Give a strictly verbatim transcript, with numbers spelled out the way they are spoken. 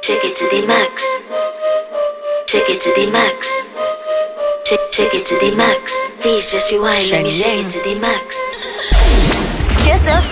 Take it to the max. Take it to the max. Take, take it to the max. Please just rewind. Let me shake it to the max. Kiss F